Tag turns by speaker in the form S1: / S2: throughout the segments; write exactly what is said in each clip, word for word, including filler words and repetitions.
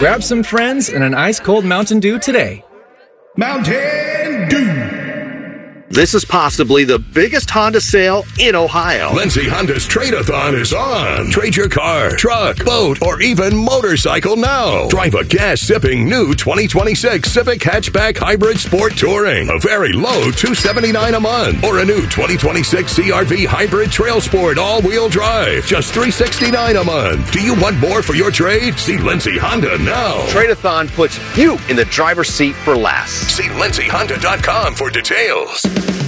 S1: Grab some friends and an ice-cold Mountain Dew today.
S2: Mountain Dew.
S3: This is possibly the biggest Honda sale in Ohio.
S2: Lindsay Honda's Trade-A-Thon is on. Trade your car, truck, boat, or even motorcycle now. Drive a gas-sipping new twenty twenty-six Civic Hatchback Hybrid Sport Touring. A very low two hundred seventy-nine dollars a month. Or a new twenty twenty-six C R V Hybrid Trail Sport all-wheel drive. Just three hundred sixty-nine dollars a month. Do you want more for your trade? See Lindsay Honda now.
S3: Trade-A-Thon puts you in the driver's seat for less.
S2: See lindsay honda dot com for details.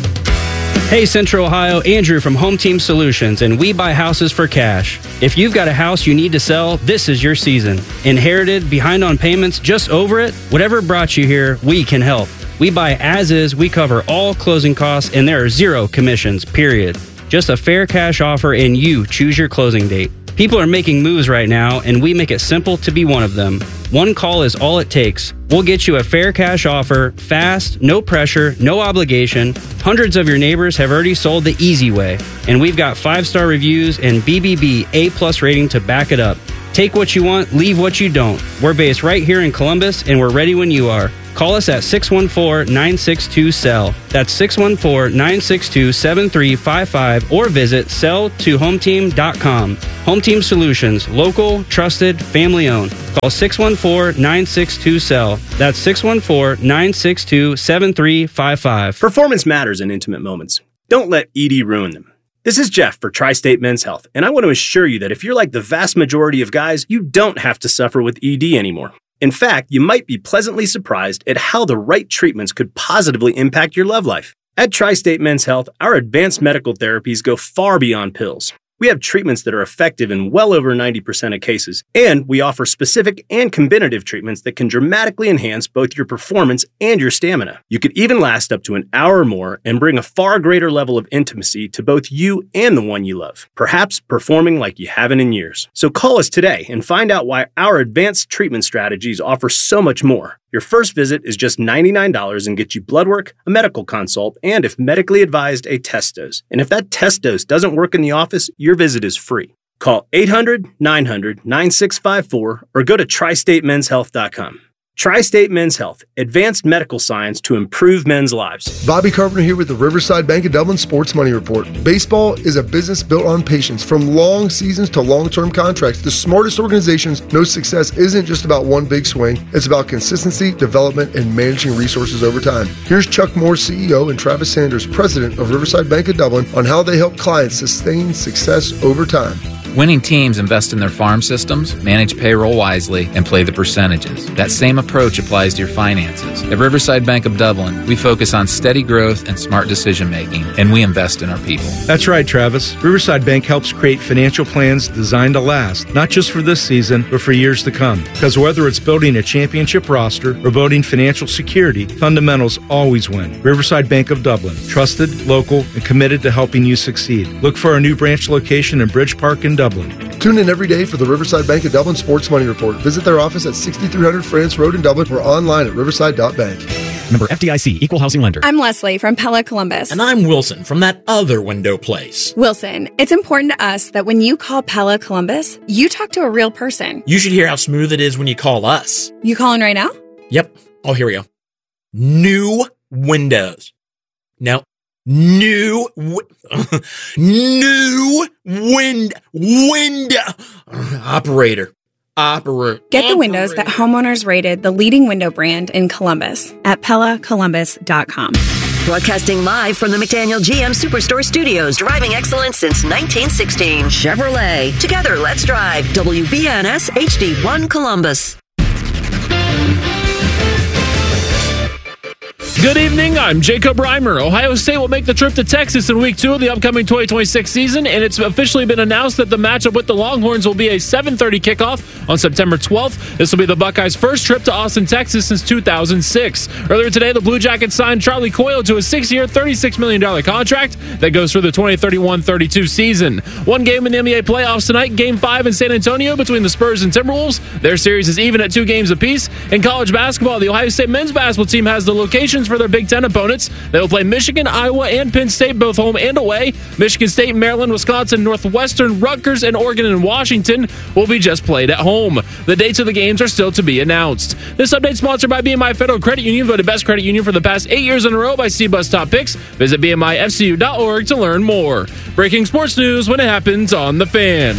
S4: Hey Central Ohio, Andrew from Home Team Solutions, and we buy houses for cash. If you've got a house you need to sell, this is your season. Inherited, behind on payments, just over it? Whatever brought you here, we can help. We buy as is, we cover all closing costs, and there are zero commissions, period. Just a fair cash offer and you choose your closing date. People are making moves right now, and we make it simple to be one of them. One call is all it takes. We'll get you a fair cash offer, fast, no pressure, no obligation. Hundreds of your neighbors have already sold the easy way, and we've got five-star reviews and B B B A-plus rating to back it up. Take what you want, leave what you don't. We're based right here in Columbus, and we're ready when you are. Call us at six one four, nine six two, S E L L. That's six one four, nine six two, seven three five five or visit sell to home team dot com. Home Team Solutions, local, trusted, family owned. Call six one four, nine six two, S E L L. That's six one four, nine six two, seven three five five.
S5: Performance matters in intimate moments. Don't let E D ruin them. This is Jeff for Tri-State Men's Health, and I want to assure you that if you're like the vast majority of guys, you don't have to suffer with E D anymore. In fact, you might be pleasantly surprised at how the right treatments could positively impact your love life. At Tri-State Men's Health, our advanced medical therapies go far beyond pills. We have treatments that are effective in well over ninety percent of cases, and we offer specific and combinative treatments that can dramatically enhance both your performance and your stamina. You could even last up to an hour or more and bring a far greater level of intimacy to both you and the one you love, perhaps performing like you haven't in years. So call us today and find out why our advanced treatment strategies offer so much more. Your first visit is just ninety-nine dollars and gets you blood work, a medical consult, and if medically advised, a test dose. And if that test dose doesn't work in the office, your visit is free. Call eight hundred, nine hundred, nine six five four or go to tri state men's health dot com. Tri-State Men's Health, advanced medical science to improve men's lives.
S6: Bobby Carpenter here with the Riverside Bank of Dublin Sports Money Report. Baseball is a business built on patience. From long seasons to long-term contracts, the smartest organizations know success isn't just about one big swing. It's about consistency, development, and managing resources over time. Here's Chuck Moore, C E O, and Travis Sanders, President of Riverside Bank of Dublin, on how they help clients sustain success over time.
S7: Winning teams invest in their farm systems, manage payroll wisely, and play the percentages. That same approach applies to your finances. At Riverside Bank of Dublin, we focus on steady growth and smart decision-making, and we invest in our people.
S8: That's right, Travis. Riverside Bank helps create financial plans designed to last, not just for this season, but for years to come. Because whether it's building a championship roster or building financial security, fundamentals always win. Riverside Bank of Dublin, trusted, local, and committed to helping you succeed. Look for our new branch location in Bridge Park in Dublin.
S6: Tune in every day for the Riverside Bank of Dublin Sports Money Report. Visit their office at sixty-three hundred France Road in Dublin or online at riverside dot bank.
S9: Member F D I C, Equal Housing Lender.
S10: I'm Leslie from Pella Columbus.
S9: And I'm Wilson from that other window place.
S10: Wilson, it's important to us that when you call Pella Columbus, you talk to a real person.
S9: You should hear how smooth it is when you call us.
S10: You calling right now?
S9: Yep. Oh, here we go. New windows. No. New, w- new wind, window, operator, operator.
S10: Get the windows that homeowners rated the leading window brand in Columbus at pella columbus dot com.
S11: Broadcasting live from the McDaniel G M Superstore Studios, driving excellence since nineteen sixteen. Chevrolet. Together, let's drive. W B N S H D one Columbus.
S12: Good evening, I'm Jacob Reimer. Ohio State will make the trip to Texas in week two of the upcoming twenty twenty-six season, and it's officially been announced that the matchup with the Longhorns will be a seven thirty kickoff on September twelfth. This will be the Buckeyes' first trip to Austin, Texas since two thousand six. Earlier today, the Blue Jackets signed Charlie Coyle to a six-year, thirty-six million dollars contract that goes through the twenty thirty-one thirty-two season. One game in the N B A playoffs tonight, Game five in San Antonio between the Spurs and Timberwolves. Their series is even at two games apiece. In college basketball, the Ohio State men's basketball team has the locations wins for their Big Ten opponents. They will play Michigan, Iowa, and Penn State, both home and away. Michigan State, Maryland, Wisconsin, Northwestern, Rutgers, and Oregon and Washington will be just played at home. The dates of the games are still to be announced. This update sponsored by B M I Federal Credit Union, voted best credit union for the past eight years in a row by C B U S Top Picks. Visit B M I F C U dot org to learn more. Breaking sports news when it happens on The Fan.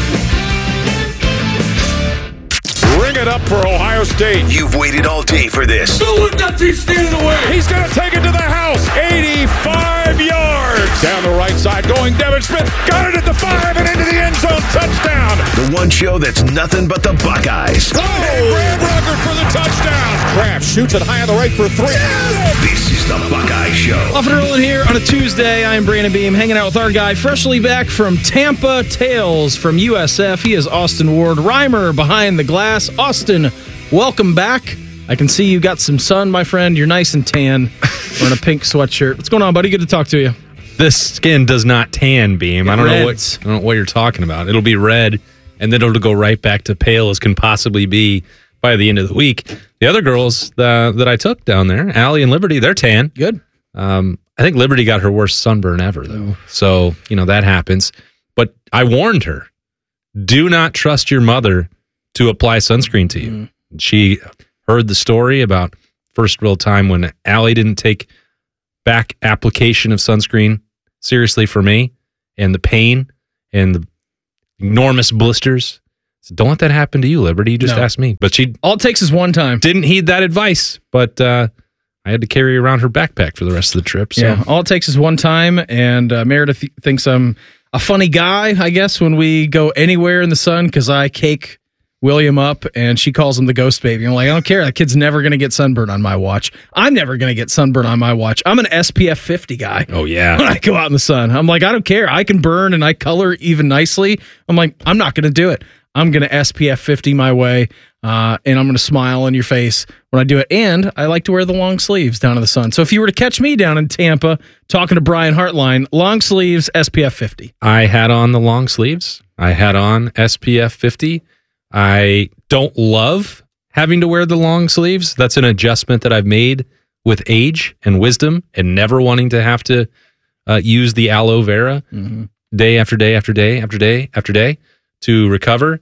S13: Ring it up for Ohio State.
S2: You've waited all day for this.
S13: Go with that team standing away. He's going to take it to the house. eighty-five yards. Down the right side going Devin Smith. Got it at the five and into the end zone. Touchdown.
S2: The one show that's nothing but the Buckeyes.
S13: Oh, Graham Rucker for the touchdown. Kraft shoots it high on the right for three.
S2: This is the Buckeye Show.
S1: Off and rolling here on a Tuesday. I'm Brandon Beam, hanging out with our guy, freshly back from Tampa, Tales from U S F. He is Austin Ward, Reimer behind the glass. Austin, welcome back. I can see you got some sun, my friend. You're nice and tan. Wearing a pink sweatshirt. What's going on, buddy? Good to talk to you.
S14: This skin does not tan, Beam.
S1: It
S14: I don't know
S1: reds.
S14: what I don't know what you're talking about. It'll be red, and then it'll go right back to pale as can possibly be by the end of the week. The other girls uh, that I took down there, Allie and Liberty, they're tan.
S1: Good.
S14: Um, I think Liberty got her worst sunburn ever, though. So, you know, that happens. But I warned her, do not trust your mother to apply sunscreen to you. Mm. She heard the story about first real time when Allie didn't take back application of sunscreen seriously for me, and the pain and the enormous blisters. So don't let that happen to you, Liberty. You just
S1: No.
S14: asked me. But she
S1: All it takes is one time.
S14: didn't heed that advice, but uh, I had to carry around her backpack for the rest of the trip. So.
S1: Yeah, all it takes is one time, and uh, Meredith th- thinks I'm a funny guy, I guess, when we go anywhere in the sun, because I cake William up, and she calls him the ghost baby. I'm like, I don't care. That kid's never going to get sunburned on my watch. I'm never going to get sunburned on my watch. I'm an S P F fifty guy.
S14: Oh, yeah.
S1: When I go out in the sun, I'm like, I don't care. I can burn, and I color even nicely. I'm like, I'm not going to do it. I'm going to S P F fifty my way, uh, and I'm going to smile in your face when I do it. And I like to wear the long sleeves down in the sun. So if you were to catch me down in Tampa talking to Brian Hartline, long sleeves, S P F fifty.
S14: I had on the long sleeves. I had on S P F fifty. I don't love having to wear the long sleeves. That's an adjustment that I've made with age and wisdom and never wanting to have to uh, use the aloe vera
S1: mm-hmm.
S14: day after day after day after day after day to recover.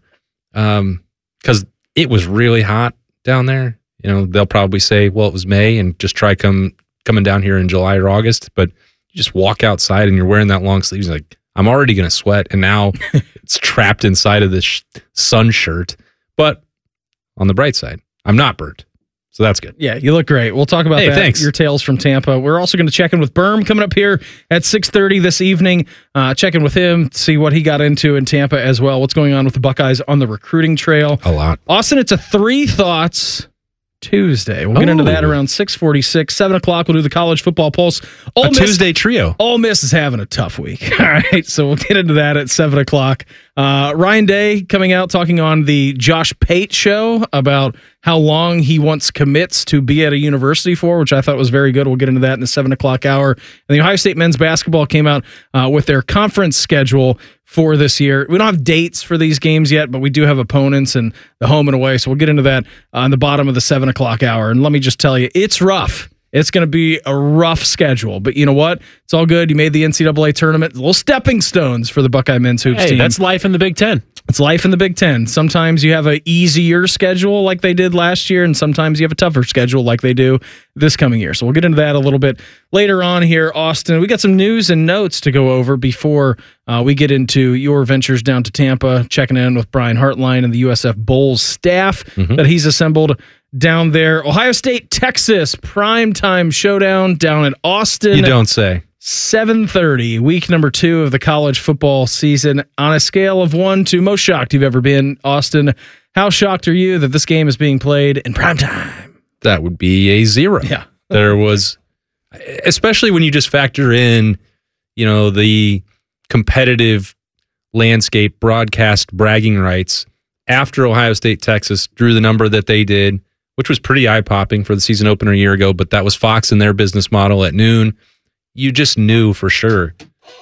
S14: Um, because it was really hot down there. You know, they'll probably say, well, it was May, and just try come coming down here in July or August. But you just walk outside and you're wearing that long sleeves. Like, I'm already going to sweat, and now it's trapped inside of this sh- sun shirt. But on the bright side, I'm not burnt. So that's good.
S1: Yeah, you look great. We'll talk about
S14: Hey,
S1: that.
S14: thanks.
S1: Your tales from Tampa. We're also going to check in with Berm coming up here at six thirty this evening. Uh, check in with him, see what he got into in Tampa as well. What's going on with the Buckeyes on the recruiting trail.
S14: A lot.
S1: Austin, it's a Three Thoughts Tuesday. We'll get into that around six forty-six. seven o'clock, we'll do the College Football Pulse. Ole
S14: A
S1: Miss,
S14: Tuesday trio.
S1: Ole Miss is having a tough week. All right, so we'll get into that at seven o'clock. Uh, Ryan Day coming out talking on the Josh Pate show about how long he wants commits to be at a university for, which I thought was very good. We'll get into that in the seven o'clock hour. And the Ohio State men's basketball came out uh, with their conference schedule for this year. We don't have dates for these games yet, but we do have opponents and the home and away. So we'll get into that on the bottom of the seven o'clock hour. And let me just tell you, it's rough. It's going to be a rough schedule, but you know what? It's all good. You made the N C double A tournament. Little stepping stones for the Buckeye men's hoops
S12: Hey,
S1: team.
S12: that's life in the Big Ten.
S1: It's life in the Big Ten. Sometimes you have an easier schedule like they did last year, and sometimes you have a tougher schedule like they do this coming year. So we'll get into that a little bit later on here, Austin. We got some news and notes to go over before uh, we get into your ventures down to Tampa, checking in with Brian Hartline and the U S F Bulls staff
S14: Mm-hmm.
S1: that he's assembled down there. Ohio State, Texas, primetime showdown down in Austin.
S14: You don't say.
S1: seven thirty, week number two of the college football season. On a scale of one to most shocked you've ever been, Austin, how shocked are you that this game is being played in primetime?
S14: That would be a zero.
S1: Yeah.
S14: There was, especially when you just factor in, you know, the competitive landscape broadcast bragging rights after Ohio State, Texas drew the number that they did, which was pretty eye-popping for the season opener a year ago, but that was Fox and their business model at noon. You just knew for sure.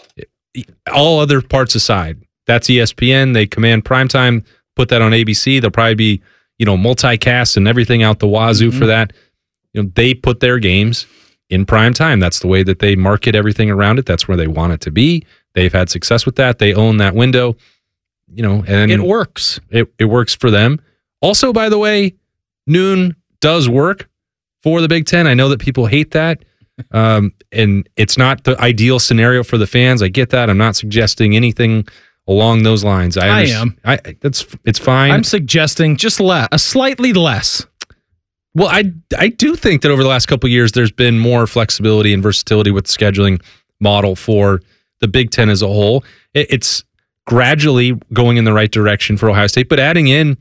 S14: All other parts aside, that's E S P N. They command primetime, put that on A B C. There'll probably be, you know, multicast and everything out the wazoo mm-hmm. for that. you know, they put their games in prime time. That's the way that they market everything around it. That's where they want it to be. They've had success with that. They own that window, you know, and
S1: it works.
S14: It, it works for them. Also, by the way, noon does work for the Big Ten. I know that people hate that. Um, and it's not the ideal scenario for the fans. I get that. I'm not suggesting anything along those lines. I,
S1: I
S14: under-
S1: am.
S14: I, that's, it's fine.
S1: I'm suggesting just less, a slightly less.
S14: Well, I I do think that over the last couple of years, there's been more flexibility and versatility with the scheduling model for the Big Ten as a whole. It, it's gradually going in the right direction for Ohio State, but adding in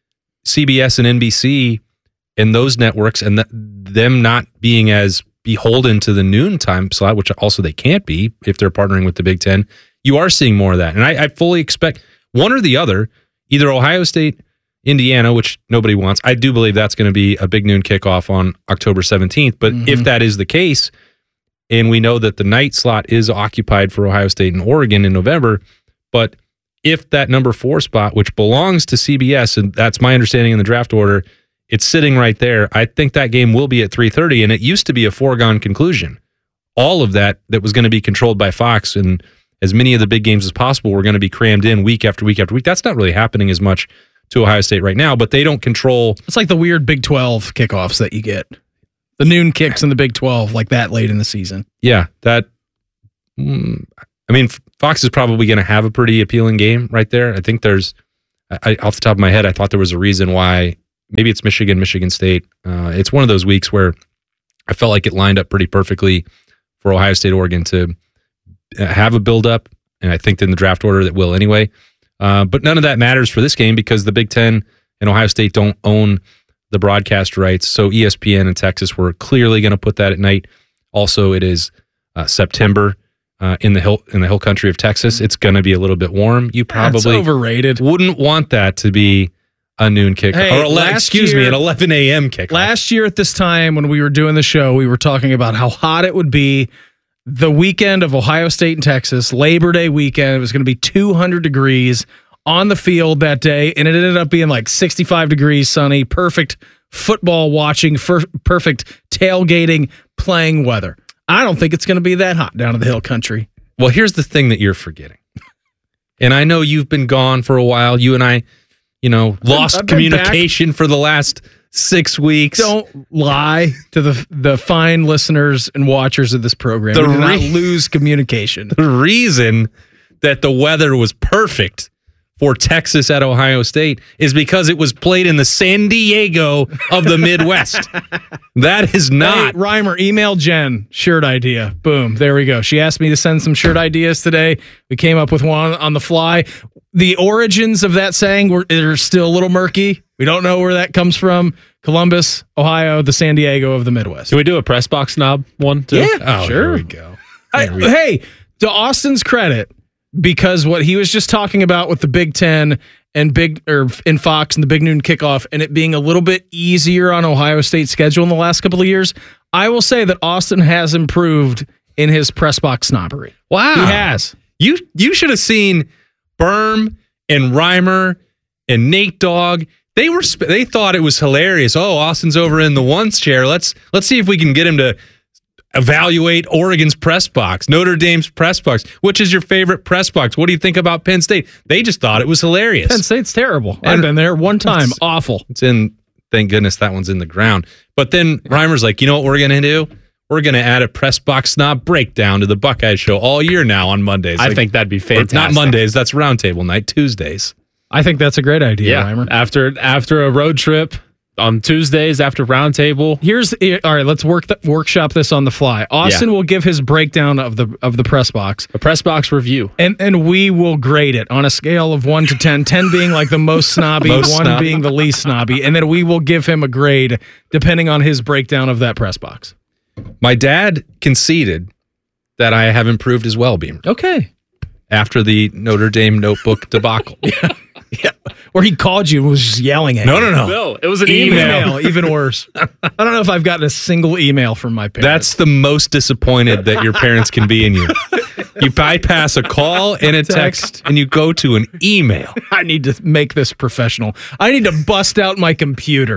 S14: C B S and N B C and those networks and th- them not being as beholden to the noon time slot, which also they can't be if they're partnering with the Big Ten, you are seeing more of that. And I, I fully expect one or the other, either Ohio State, Indiana, which nobody wants. I do believe that's going to be a big noon kickoff on October seventeenth. But mm-hmm. if that is the case, and we know that the night slot is occupied for Ohio State and Oregon in November, but if that number four spot, which belongs to C B S, and that's my understanding in the draft order, it's sitting right there, I think that game will be at three thirty, and it used to be a foregone conclusion. All of that that was going to be controlled by Fox, and as many of the big games as possible were going to be crammed in week after week after week. That's not really happening as much to Ohio State right now, but they don't control.
S1: It's like the weird Big twelve kickoffs that you get. The noon kicks in the Big twelve, like that late in the season.
S14: Yeah, that. Mm, I mean, Fox is probably going to have a pretty appealing game right there. I think there's, I, off the top of my head, I thought there was a reason why. Maybe it's Michigan, Michigan State. Uh, it's one of those weeks where I felt like it lined up pretty perfectly for Ohio State, Oregon to have a build-up, and I think in the draft order that will anyway. Uh, but none of that matters for this game because the Big Ten and Ohio State don't own the broadcast rights. So E S P N and Texas were clearly going to put that at night. Also, it is uh, September uh, in the hill in the hill country of Texas. It's going to be a little bit warm. You probably
S1: That's overrated.
S14: Wouldn't want that to be a noon kick
S1: Hey,
S14: or ele- excuse
S1: year,
S14: me, an eleven a.m. kick.
S1: Last year at this time when we were doing the show, we were talking about how hot it would be the weekend of Ohio State and Texas, Labor Day weekend. It was going to be two hundred degrees on the field that day, and it ended up being like sixty-five degrees, sunny, perfect football watching, fir- perfect tailgating, playing weather. I don't think it's going to be that hot down in the hill country.
S14: Well, here's the thing that you're forgetting. And I know you've been gone for a while. You and I, you know, lost
S1: I've been
S14: communication
S1: back.
S14: for the last six weeks.
S1: Don't lie to the the fine listeners and watchers of this program.
S14: The
S1: We did not
S14: re-
S1: lose communication.
S14: The reason that the weather was perfect for Texas at Ohio State is because it was played in the San Diego of the Midwest. That is not.
S1: Hey, Reimer, email Jen, shirt idea. Boom, there we go. She asked me to send some shirt ideas today. We came up with one on the fly. The origins of that saying were are still a little murky. We don't know where that comes from. Columbus, Ohio, the San Diego of the Midwest.
S12: Can we do a press box snob one too?
S1: Yeah,
S14: Oh,
S1: sure.
S14: here we go.
S1: I,
S14: Here we go.
S1: hey, to Austin's credit, because what he was just talking about with the Big Ten and Big or in Fox and the Big Noon kickoff and it being a little bit easier on Ohio State's schedule in the last couple of years, I will say that Austin has improved in his press box snobbery.
S14: Wow.
S1: He has.
S14: You you should have seen Berm and Reimer and Nate Dogg. They were sp- they thought it was hilarious. Oh, Austin's over in the ones chair. Let's let's see if we can get him to evaluate Oregon's press box, Notre Dame's press box. Which is your favorite press box? What do you think about Penn State? They just thought it was hilarious.
S1: Penn State's terrible. I've been there one time.
S14: It's-
S1: Awful.
S14: It's in, thank goodness that one's in the ground. But then Reimer's like, you know what we're going to do? We're going to add a press box snob breakdown to the Buckeye Show all year now on Mondays.
S12: I
S14: Like-
S12: think that'd be
S14: or
S12: fantastic.
S14: Not Mondays, that's roundtable night, Tuesdays.
S1: I think that's a great idea,
S12: Yeah,
S1: Reimer.
S12: after after a road trip on Tuesdays after roundtable.
S1: Here's all right. Let's work the, workshop this on the fly. Austin
S12: Yeah.
S1: will give his breakdown of the of the press box,
S12: a press box review,
S1: and and we will grade it on a scale of one to ten. Ten being like the most snobby,
S14: Most
S1: one
S14: snob.
S1: being the least snobby, and then we will give him a grade depending on his breakdown of that press box.
S14: My dad conceded that I have improved as well, Beamer,
S1: Okay.
S14: after the Notre Dame notebook debacle.
S1: Yeah. Or he called you and was just yelling at
S14: No,
S1: you.
S14: no, no.
S12: No, it was an
S1: Email,
S12: email.
S1: even worse. I don't know if I've gotten a single email from my parents.
S14: That's the most disappointed that your parents can be in you. You bypass a call and a text, and you go to an email.
S1: I need to make this professional. I need to bust out my computer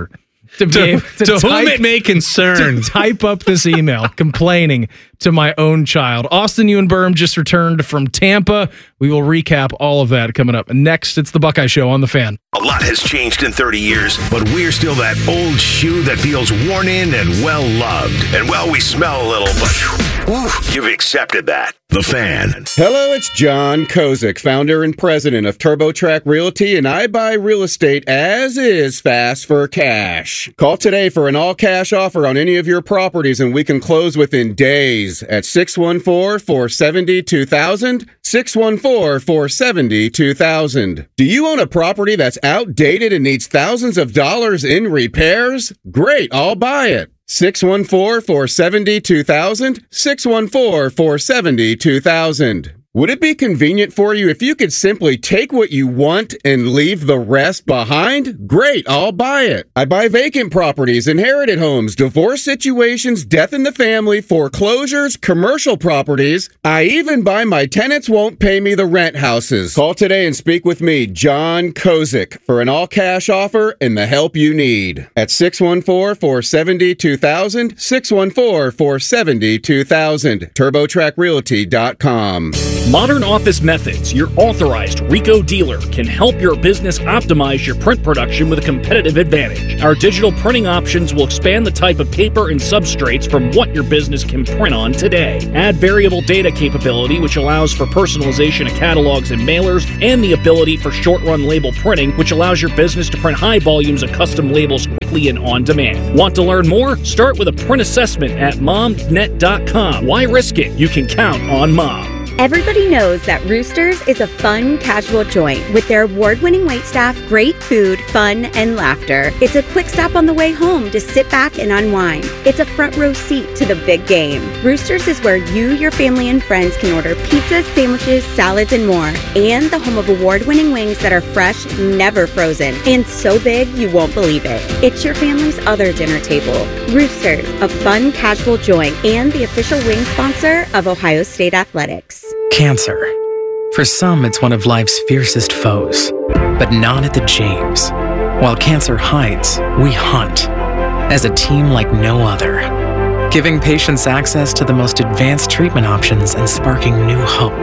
S1: to, be
S14: To-
S1: able to,
S14: to whom
S1: type-
S14: it may concern.
S1: to type up this email complaining to my own child. Austin Ewenberm just returned from Tampa. We will recap all of that coming up. Next, it's the Buckeye Show on The Fan.
S2: A lot has changed in thirty years, but we're still that old shoe that feels worn in and well loved. And well, we smell a little, but whew, you've accepted that. The Fan.
S15: Hello, it's John Kozik, founder and president of TurboTrack Realty, and I buy real estate as is fast for cash. Call today for an all-cash offer on any of your properties, and we can close within days at six one four, four seven zero, two thousand, six one four, four seven zero, two thousand. Do you own a property that's outdated and needs thousands of dollars in repairs? Great, I'll buy it. six one four, four seven zero, two thousand, six one four, four seven zero, two thousand. Would it be convenient for you if you could simply take what you want and leave the rest behind? Great, I'll buy it. I buy vacant properties, inherited homes, divorce situations, death in the family, foreclosures, commercial properties. I even buy my tenants won't pay me the rent houses. Call today and speak with me, John Kozik, for an all-cash offer and the help you need. At six one four, four seven zero, two thousand, six one four, four seven zero, two thousand, turbo track realty dot com.
S16: Modern Office Methods, your authorized Ricoh dealer, can help your business optimize your print production with a competitive advantage. Our digital printing options will expand the type of paper and substrates from what your business can print on today. Add variable data capability, which allows for personalization of catalogs and mailers, and the ability for short-run label printing, which allows your business to print high volumes of custom labels quickly and on demand. Want to learn more? Start with a print assessment at mom net dot com. Why risk it? You can count on Mom.
S17: Everybody knows that Roosters is a fun, casual joint with their award-winning waitstaff, great food, fun, and laughter. It's a quick stop on the way home to sit back and unwind. It's a front row seat to the big game. Roosters is where you, your family, and friends can order pizzas, sandwiches, salads, and more. And the home of award-winning wings that are fresh, never frozen, and so big you won't believe it. It's your family's other dinner table. Roosters, a fun, casual joint, and the official wing sponsor of Ohio State Athletics.
S18: Cancer. For some, it's one of life's fiercest foes, but not at the James. While cancer hides, we hunt as a team like no other, giving patients access to the most advanced treatment options and sparking new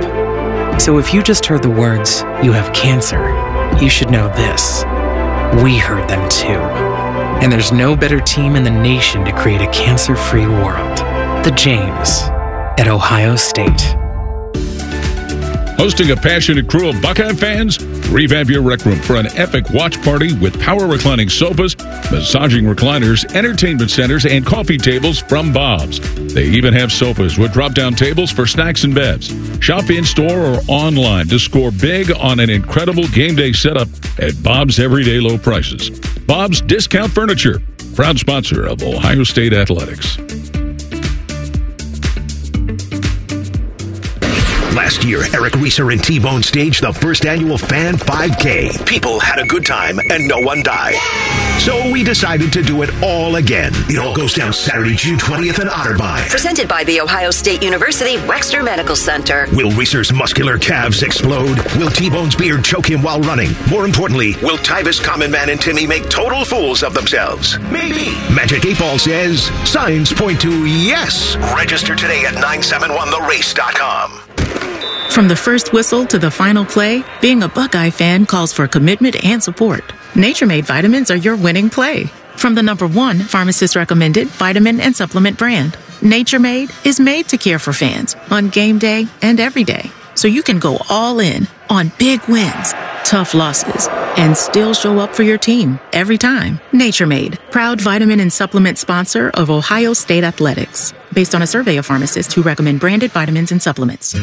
S18: hope. So if you just heard the words, "You have cancer," you should know this. We heard them too. And there's no better team in the nation to create a cancer-free world. The James at Ohio State.
S13: Hosting a passionate crew of Buckeye fans? Revamp your rec room for an epic watch party with power reclining sofas, massaging recliners, entertainment centers, and coffee tables from Bob's. They even have sofas with drop-down tables for snacks and bevs. Shop in-store or online to score big on an incredible game day setup at Bob's everyday low prices. Bob's Discount Furniture, proud sponsor of Ohio State Athletics.
S2: Last year, Eric Reeser and T-Bone staged the first annual Fan five K. People had a good time and no one died. So we decided to do it all again. It all goes down Saturday, June twentieth in Otterbein.
S11: Presented by the Ohio State University Wexner Medical Center.
S2: Will Reeser's muscular calves explode? Will T-Bone's beard choke him while running? More importantly, will Tyvis, Common Man, and Timmy make total fools of themselves? Maybe. Magic eight Ball says signs point to yes. Register today at nine seven one the race dot com.
S19: From the first whistle to the final play, being a Buckeye fan calls for commitment and support. Nature Made vitamins are your winning play. From the number one pharmacist recommended vitamin and supplement brand, Nature Made is made to care for fans on game day and every day. So you can go all in on big wins, tough losses, and still show up for your team every time. Nature Made, proud vitamin and supplement sponsor of Ohio State Athletics. Based on a survey of pharmacists who recommend branded vitamins and supplements.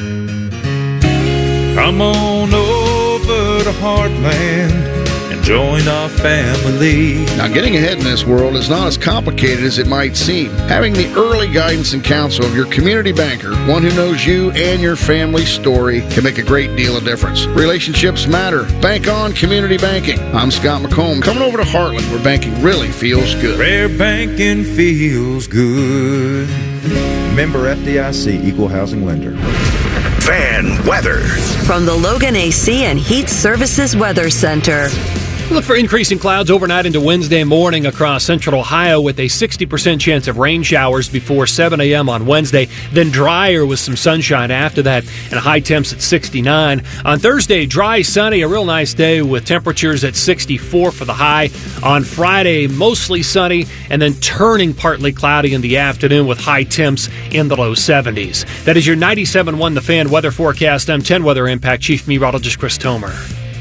S20: Come on over to Heartland and join our family.
S21: Now, getting ahead in this world is not as complicated as it might seem. Having the early guidance and counsel of your community banker, one who knows you and your family's story, can make a great deal of difference. Relationships matter. Bank on community banking. I'm Scott McComb. Coming over to Heartland, where banking really feels good.
S20: Where banking feels good. Member F D I C, Equal Housing Lender.
S2: Fan weather.
S11: From the Logan A C and Heat Services Weather Center.
S3: Look for increasing clouds overnight into Wednesday morning across central Ohio with a sixty percent chance of rain showers before seven a.m. on Wednesday, then drier with some sunshine after that, and high temps at sixty-nine. On Thursday, dry, sunny, a real nice day with temperatures at sixty-four for the high. On Friday, mostly sunny, and then turning partly cloudy in the afternoon with high temps in the low seventies. That is your ninety-seven point one The Fan weather forecast. I'm ten Weather Impact Chief Meteorologist Chris Tomer.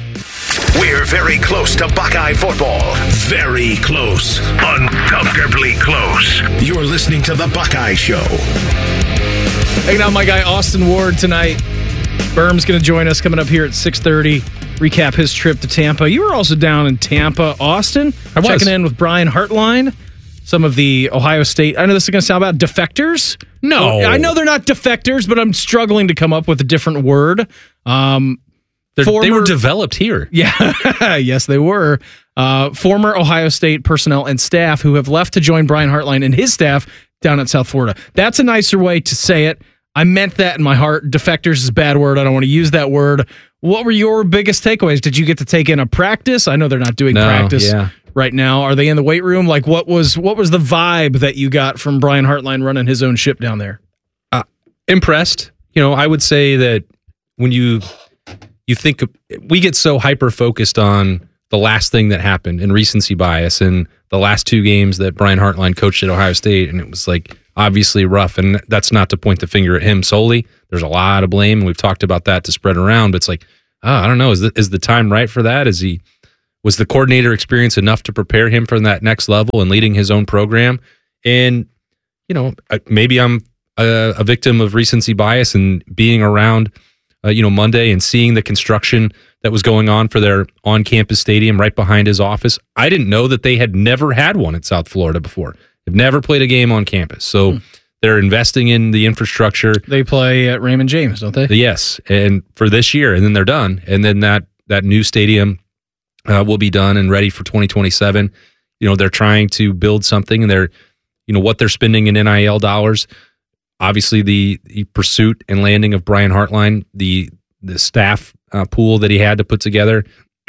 S2: We're very close to Buckeye football. Very close. Uncomfortably close. You're listening to The Buckeye Show.
S1: Hanging out with my guy Austin Ward tonight. Berm's going to join us coming up here at six thirty. Recap his trip to Tampa. You were also down in Tampa, Austin.
S14: I was.
S1: Checking in with Brian Hartline. Some of the Ohio State, I know this is going to sound about defectors.
S14: No.
S1: I know they're not defectors, but I'm struggling to come up with a different word. Um,
S14: former, they were developed here.
S1: Yeah, yes, they were. Uh, former Ohio State personnel and staff who have left to join Brian Hartline and his staff down at South Florida. That's a nicer way to say it. I meant that in my heart. Defectors is a bad word. I don't want to use that word. What were your biggest takeaways? Did you get to take in a practice? I know they're not doing
S14: no,
S1: practice
S14: yeah.
S1: right now. Are they in the weight room? Like, what was what was the vibe that you got from Brian Hartline running his own ship down there?
S14: Uh, impressed. You know, I would say that when you you think we get so hyper focused on the last thing that happened and recency bias and the last two games that Brian Hartline coached at Ohio State, and it was like obviously rough. And that's not to point the finger at him solely. There's a lot of blame, and we've talked about that to spread around. But it's like, oh, I don't know, is the, is the time right for that? Is he was the coordinator experience enough to prepare him for that next level and leading his own program? And you know, maybe I'm a, a victim of recency bias and being around, uh, you know, Monday and seeing the construction that was going on for their on-campus stadium right behind his office. I didn't know that they had never had one in South Florida before. They've never played a game on campus. So hmm. they're investing in the infrastructure.
S1: They play at Raymond James, don't they?
S14: Yes, and for this year, and then they're done. And then that that new stadium uh, will be done and ready for twenty twenty-seven. You know, they're trying to build something, and they're, you know, what they're spending in N I L dollars. Obviously, the, the pursuit and landing of Brian Hartline, the the staff uh, pool that he had to put together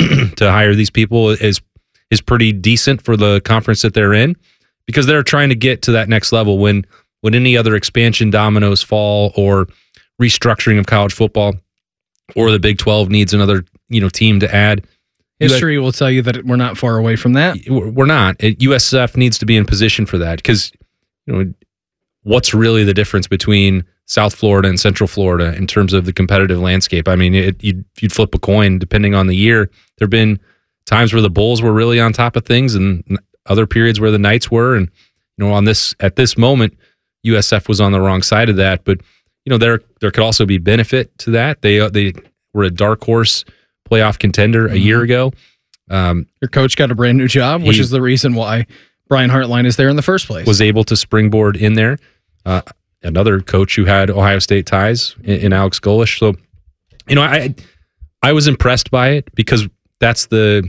S14: to hire these people is is pretty decent for the conference that they're in, because they're trying to get to that next level. When when any other expansion dominoes fall, or restructuring of college football, or the Big twelve needs another, you know, team to add,
S1: history will tell you that we're not far away from that.
S14: We're not. U S F needs to be in position for that, because, you know, what's really the difference between South Florida and Central Florida in terms of the competitive landscape? I mean, it, you'd, you'd flip a coin depending on the year. There have been times where the Bulls were really on top of things, and other periods where the Knights were. And, you know, on this at this moment, U S F was on the wrong side of that. But, you know, there there could also be benefit to that. They they were a dark horse playoff contender a year ago. Um,
S1: Your coach got a brand new job, which is the reason why Brian Hartline is there in the first place.
S14: Was able to springboard in there. Uh, another coach who had Ohio State ties in, in Alex Golish. So, you know, I I was impressed by it, because that's the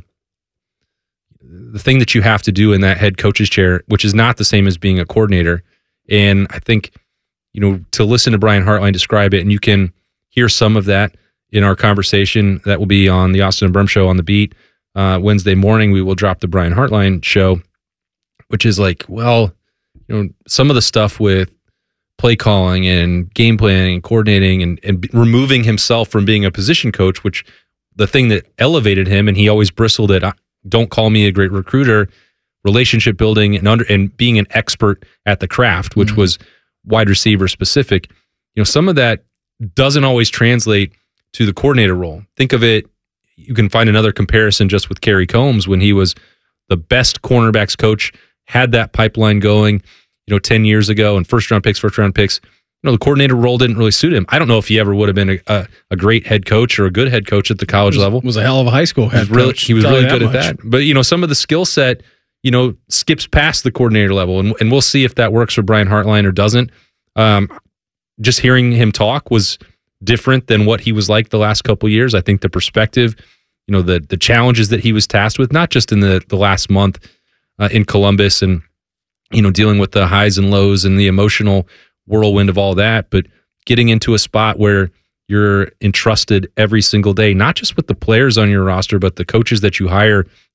S14: the thing that you have to do in that head coach's chair, which is not the same as being a coordinator. And I think, you know, to listen to Brian Hartline describe it, and you can hear some of that in our conversation that will be on the Austin and Berm Show on the Beat. Uh, Wednesday morning, we will drop the Brian Hartline show, which is like, well, you know, some of the stuff with play calling and game planning and coordinating and, and removing himself from being a position coach, which the thing that elevated him, and he always bristled at, don't call me a great recruiter, relationship building and under and being an expert at the craft, which mm-hmm. was wide receiver specific. You know, some of that doesn't always translate to the coordinator role. Think of it, you can find another comparison just with Kerry Combs when he was the best cornerbacks coach, had that pipeline going, you know, ten years ago, and first round picks, first round picks. You know, the coordinator role didn't really suit him. I don't know if he ever would have been a, a, a great head coach or a good head coach at the college
S1: was,
S14: level.
S1: Was a hell of a high school head
S14: he was really,
S1: coach.
S14: He was really good
S1: much.
S14: at that. But, you know, some of the skill set, you know, skips past the coordinator level, and and we'll see if that works for Brian Hartline or doesn't. Um, just hearing him talk was different than what he was like the last couple of years. I think the perspective, you know, the the challenges that he was tasked with, not just in the the last month uh, in Columbus, and you know, dealing with the highs and lows and the emotional whirlwind of all that, but getting into a spot where you're entrusted every single day, not just with the players on your roster, but the coaches that you hire,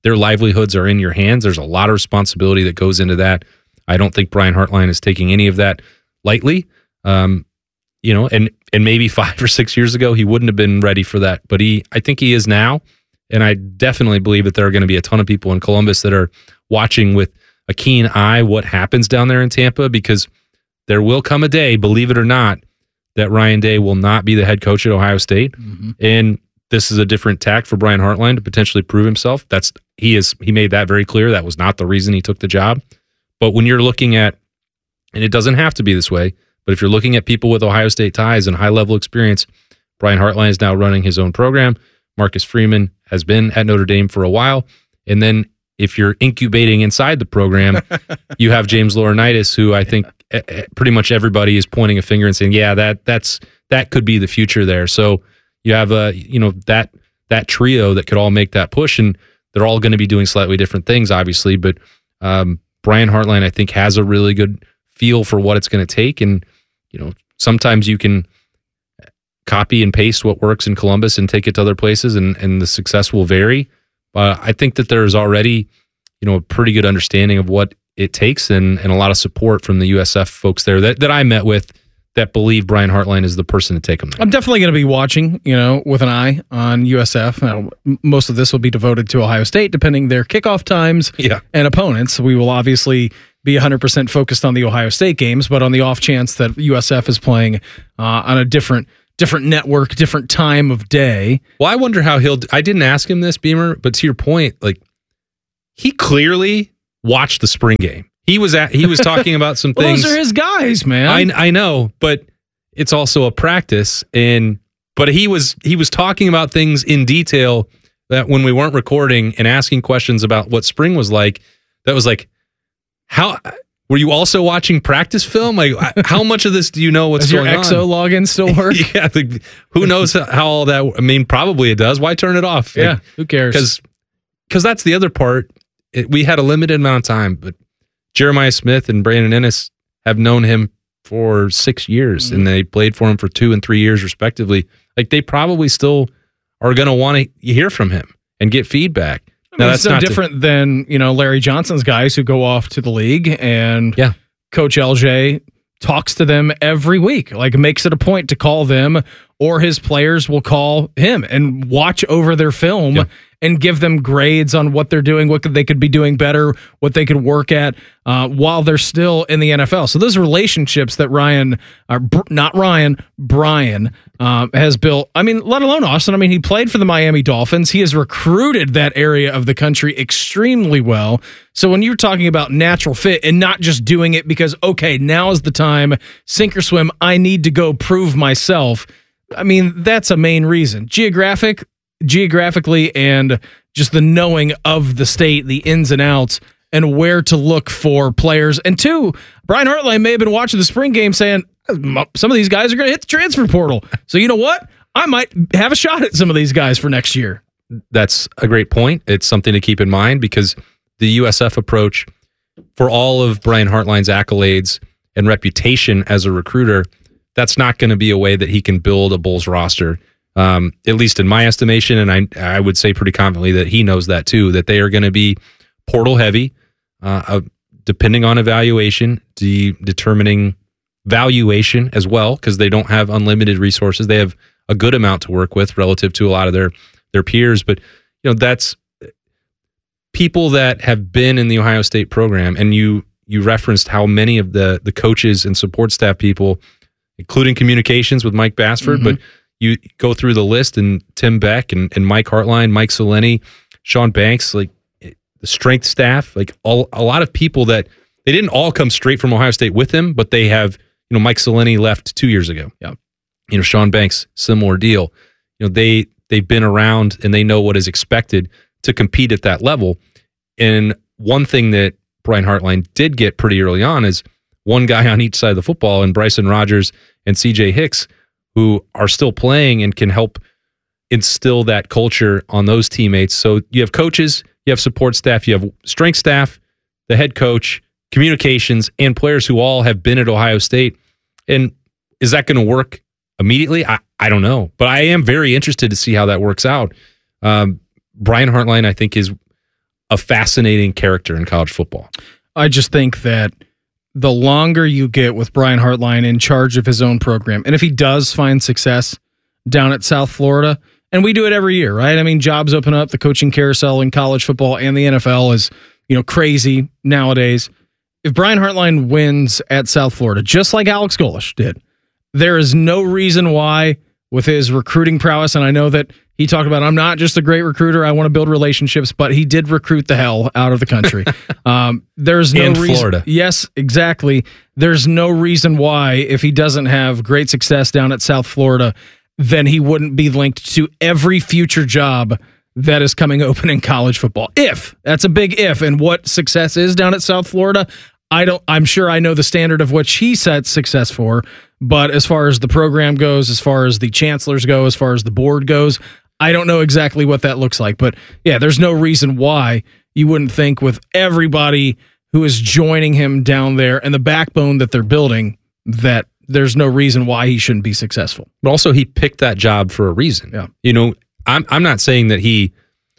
S14: their livelihoods are in your hands. There's a lot of responsibility that goes into that. I don't think Brian Hartline is taking any of that lightly. Um, you know, and and maybe five or six years ago he wouldn't have been ready for that, but he, I think he is now, and I definitely believe that there are going to be a ton of people in Columbus that are watching with a keen eye what happens down there in Tampa, because there will come a day, believe it or not, that Ryan Day will not be the head coach at Ohio State, mm-hmm. and this is a different tack for Brian Hartline to potentially prove himself. That's he is he made that very clear. That was not the reason he took the job. But when you're looking at, and it doesn't have to be this way, but if you're looking at people with Ohio State ties and high-level experience, Brian Hartline is now running his own program. Marcus Freeman has been at Notre Dame for a while. And then if you're incubating inside the program, you have James Laurinaitis, who I think pretty much everybody is pointing a finger and saying, yeah, that that's that could be the future there. So you have a, you know, that that trio that could all make that push, and they're all going to be doing slightly different things, obviously, but um, Brian Hartline, I think, has a really good feel for what it's going to take. And, you know, sometimes you can copy and paste what works in Columbus and take it to other places, and, and the success will vary. But I think that there's already, you know, a pretty good understanding of what it takes, and, and a lot of support from the U S F folks there that, that I met with that believe Brian Hartline is the person to take them there.
S1: I'm definitely going to be watching, you know, with an eye on U S F. Now, most of this will be devoted to Ohio State, depending their kickoff times
S14: yeah.
S1: and opponents. We will obviously be one hundred percent focused on the Ohio State games, but on the off chance that U S F is playing uh, on a different different network, different time of day.
S14: Well, I wonder how he'll. I didn't ask him this, Beamer, but to your point, like he clearly watched the spring game. He was at. He was talking about some
S1: well,
S14: things.
S1: Those are his guys, man.
S14: I I know, but it's also a practice, and but he was he was talking about things in detail that when we weren't recording and asking questions about what spring was like. That was like, how were you also watching practice film? Like, how much of this do you know? What's
S1: Does
S14: going
S1: your X O
S14: on?
S1: login still work?
S14: yeah, the, who knows how all that? I mean, probably it does. Why turn it off?
S1: Yeah,
S14: like,
S1: who cares?
S14: Because because that's the other part. It, we had a limited amount of time, but Jeremiah Smith and Brandon Ennis have known him for six years, mm-hmm. and they played for him for two and three years, respectively. Like, they probably still are going to want to hear from him and get feedback.
S1: I mean, now, that's no different to, than, you know, Larry Johnson's guys who go off to the league, and
S14: yeah.
S1: Coach L J talks to them every week, like makes it a point to call them, or his players will call him and watch over their film yeah. and give them grades on what they're doing, what they could be doing better, what they could work at uh, while they're still in the N F L. So those relationships that Ryan, uh, not Ryan, Brian uh, has built, I mean, let alone Austin. I mean, he played for the Miami Dolphins. He has recruited that area of the country extremely well. So when you're talking about natural fit and not just doing it because, okay, now is the time, sink or swim, I need to go prove myself. I mean, that's a main reason. Geographic, geographically, and just the knowing of the state, the ins and outs, and where to look for players. And two, Brian Hartline may have been watching the spring game saying, some of these guys are going to hit the transfer portal. So you know what? I might have a shot at some of these guys for next year.
S14: That's a great point. It's something to keep in mind, because the U S F approach, for all of Brian Hartline's accolades and reputation as a recruiter, that's not going to be a way that he can build a Bulls roster, um, at least in my estimation. And I I would say pretty confidently that he knows that too, that they are going to be portal heavy, uh, uh, depending on evaluation, de- determining valuation as well, because they don't have unlimited resources. They have a good amount to work with relative to a lot of their, their peers. But, you know, that's people that have been in the Ohio State program, and you you referenced how many of the the coaches and support staff people, including communications with Mike Bassford, mm-hmm. but you go through the list, and Tim Beck and, and Mike Hartline, Mike Soleni, Sean Banks, like the strength staff, like all a lot of people that they didn't all come straight from Ohio State with him, but they have, you know, Mike Soleni left two years ago.
S1: Yeah.
S14: You know, Sean Banks, similar deal. You know, they they've been around and they know what is expected to compete at that level. And one thing that Brian Hartline did get pretty early on is one guy on each side of the football, and Bryson Rogers and C J Hicks, who are still playing and can help instill that culture on those teammates. So you have coaches, you have support staff, you have strength staff, the head coach, communications, and players who all have been at Ohio State. And is that going to work immediately? I, I don't know. But I am very interested to see how that works out. Um, Brian Hartline, I think, is a fascinating character in college football.
S1: I just think that the longer you get with Brian Hartline in charge of his own program, and if he does find success down at South Florida, and we do it every year, right? I mean, jobs open up, the coaching carousel in college football and the N F L is, you know, crazy nowadays. If Brian Hartline wins at South Florida, just like Alex Golesh did, there is no reason why, with his recruiting prowess, and I know that he talked about, I'm not just a great recruiter, I want to build relationships, but he did recruit the hell out of the country. um, there's no
S14: in
S1: reason.
S14: Florida.
S1: Yes, exactly. There's no reason why, if he doesn't have great success down at South Florida, then he wouldn't be linked to every future job that is coming open in college football. If that's a big if, and what success is down at South Florida, I don't. I'm sure I know the standard of which he sets success for, but as far as the program goes, as far as the chancellors go, as far as the board goes, I don't know exactly what that looks like. But yeah, there's no reason why you wouldn't think, with everybody who is joining him down there and the backbone that they're building, that there's no reason why he shouldn't be successful.
S14: But also, he picked that job for a reason.
S1: Yeah.
S14: You know, I'm I'm not saying that he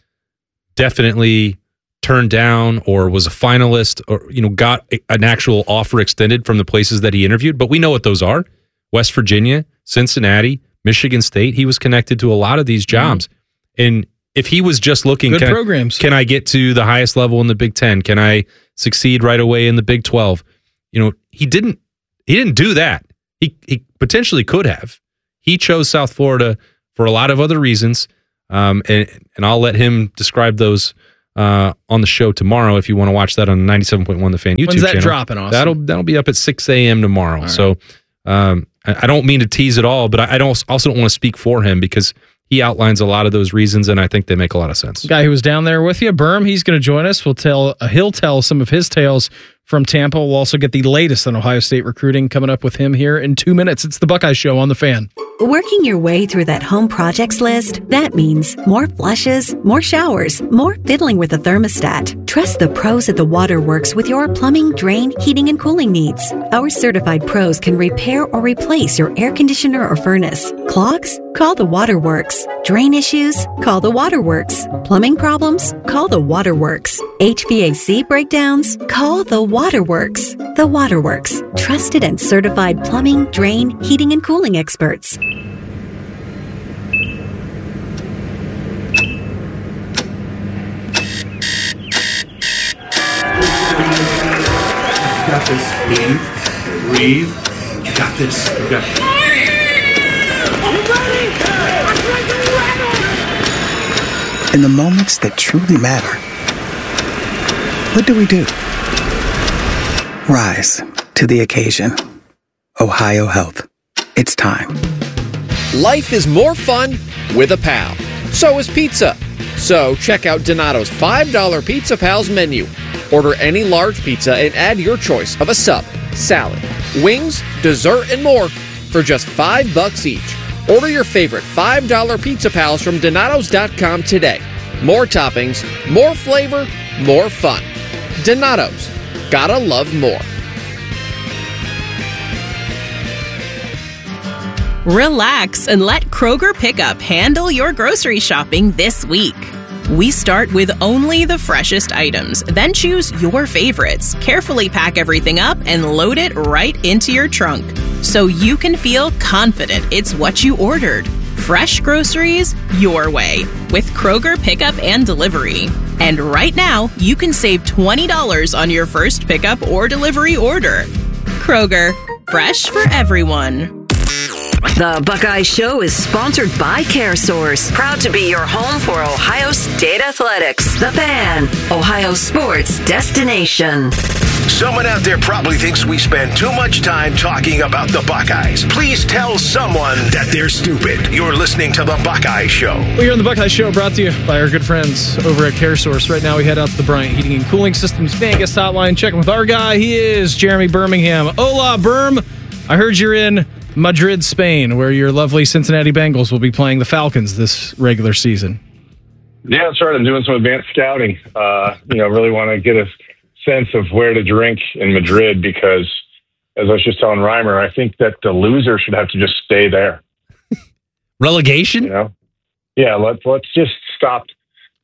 S14: definitely turned down or was a finalist or, you know, got a, an actual offer extended from the places that he interviewed, but we know what those are. West Virginia, Cincinnati, Michigan State. He was connected to a lot of these jobs. Mm-hmm. And if he was just looking,
S1: good
S14: can,
S1: programs.
S14: Can I get to the highest level in the Big Ten? Can I succeed right away in the Big twelve? You know, he didn't he didn't do that. He he potentially could have. He chose South Florida for a lot of other reasons. Um, and, and I'll let him describe those uh, on the show tomorrow if you want to watch that on ninety-seven point one The Fan YouTube
S1: When's that
S14: channel.
S1: dropping, Austin?
S14: That'll that'll be up at six a.m. tomorrow.
S1: Right.
S14: So um, I, I don't mean to tease at all, but I, I don't also don't want to speak for him because he outlines a lot of those reasons, and I think they make a lot of sense.
S1: The guy who was down there with you, Berm, he's going to join us. We'll tell uh, he'll tell some of his tales from Tampa. We'll also get the latest on Ohio State recruiting coming up with him here in two minutes. It's the Buckeye Show on The Fan.
S4: Working your way through that home projects list, that means more flushes, more showers, more fiddling with the thermostat. Trust the pros at the Waterworks with your plumbing, drain, heating, and cooling needs. Our certified pros can repair or replace your air conditioner or furnace. Clogs? Call the Waterworks. Drain issues? Call the Waterworks. Plumbing problems? Call the Waterworks. H V A C breakdowns? Call the Waterworks. The Waterworks. Trusted and certified plumbing, drain, heating, and cooling experts.
S22: You got this. Breathe. Breathe. You got this. You got this.
S23: In the moments that truly matter, what do we do? Rise to the occasion. Ohio Health. It's time.
S24: Life is more fun with a pal. So is pizza. So check out Donato's five dollar Pizza Pals menu. Order any large pizza and add your choice of a sub, salad, wings, dessert, and more for just five bucks each. Order your favorite five dollar Pizza Pals from Donatos dot com today. More toppings, more flavor, more fun. Donatos. Gotta love more.
S25: Relax and let Kroger Pickup handle your grocery shopping this week. We start with only the freshest items, then choose your favorites, carefully pack everything up, and load it right into your trunk so you can feel confident it's what you ordered. Fresh groceries your way with Kroger Pickup and Delivery. And right now, you can save twenty dollars on your first pickup or delivery order. Kroger, fresh for everyone.
S11: The Buckeye Show is sponsored by CareSource, proud to be your home for Ohio State athletics. The Fan, Ohio sports destination.
S2: Someone out there probably thinks we spend too much time talking about the Buckeyes. Please tell someone that they're stupid. You're listening to the Buckeye Show.
S1: Well, you're on the Buckeye Show, brought to you by our good friends over at CareSource. Right now, we head out to the Bryant Heating and Cooling Systems Vegas hotline. Check with our guy. He is Jeremy Birmingham. Hola, Berm. I heard you're in Madrid, Spain, where your lovely Cincinnati Bengals will be playing the Falcons this regular season.
S26: Yeah, that's right. I'm doing some advanced scouting. Uh, you know, really want to get a sense of where to drink in Madrid because, as I was just telling Reimer, I think that the loser should have to just stay there.
S14: Relegation?
S26: You know? Yeah, let's let's just stop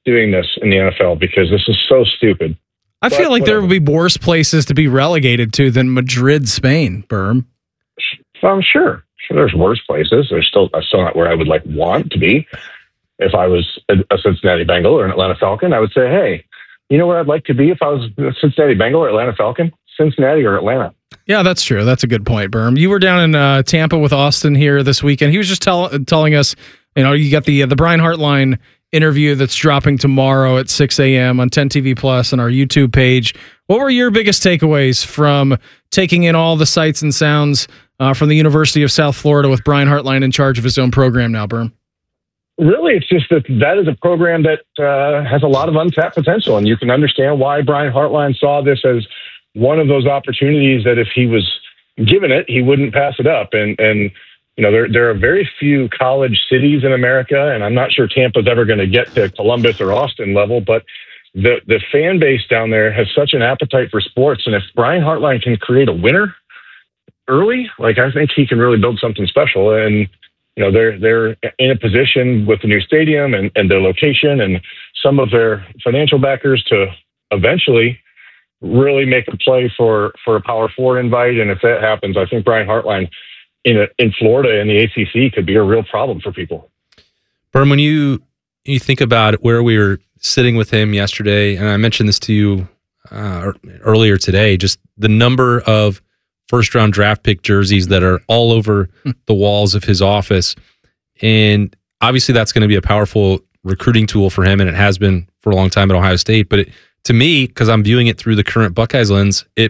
S26: doing this in the N F L because this is so stupid.
S1: I
S26: But
S1: feel like there
S26: whatever.
S1: would be worse places to be relegated to than Madrid, Spain, Berm.
S26: So I'm sure. Sure, there's worse places. There's still, I'm still not where I would like want to be. If I was a, a Cincinnati Bengal or an Atlanta Falcon, I would say, hey, you know where I'd like to be if I was a Cincinnati Bengal or Atlanta Falcon? Cincinnati or Atlanta.
S1: Yeah, that's true. That's a good point, Berm. You were down in uh, Tampa with Austin here this weekend. He was just tell, telling us, you know, you got the uh, the Brian Hartline interview that's dropping tomorrow at six a.m. on ten T V Plus and our YouTube page. What were your biggest takeaways from taking in all the sights and sounds uh, from the University of South Florida with Brian Hartline in charge of his own program now, Berm?
S26: Really, it's just that that is a program that uh, has a lot of untapped potential, and you can understand why Brian Hartline saw this as one of those opportunities that if he was given it, he wouldn't pass it up. And, and you know, there there are very few college cities in America, and I'm not sure Tampa's ever going to get to Columbus or Austin level, but the, the fan base down there has such an appetite for sports. And if Brian Hartline can create a winner early, like I think he can really build something special. And you know, they're they're in a position with the new stadium and, and their location and some of their financial backers to eventually really make a play for, for a Power Four invite. And if that happens, I think Brian Hartline in a, in Florida and the A C C could be a real problem for people.
S14: Berm, when you you think about where we were sitting with him yesterday, and I mentioned this to you uh, earlier today, just the number of first round draft pick jerseys that are all over the walls of his office. And obviously that's going to be a powerful recruiting tool for him. And it has been for a long time at Ohio State. But it, to me, because I'm viewing it through the current Buckeyes lens, it